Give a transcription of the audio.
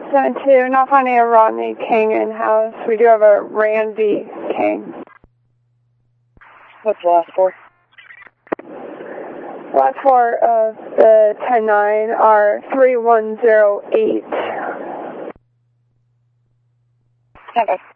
7-2, not finding a Rodney King in-house. We do have a Randy King. What's the last four? Last four of the 10-9 are 3108. Okay.